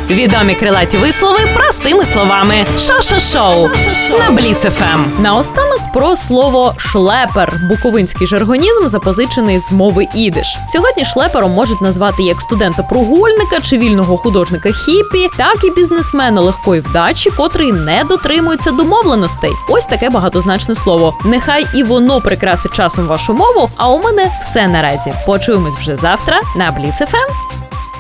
Відомі крилаті вислови простими словами. Шо-шо-шоу на Бліц ФМ. Наостанок про слово шлепер – буковинський жаргонізм, запозичений з мови ідиш. Сьогодні шлепером можуть назвати як студента-прогульника чи вільного художника-хіпі, так і бізнесмена легкої вдачі, котрий не дотримується домовленостей. Ось таке багатозначне слово. Нехай і воно прикрасить часом вашу мову, а у мене все наразі. Почуємось вже завтра на Бліц ФМ.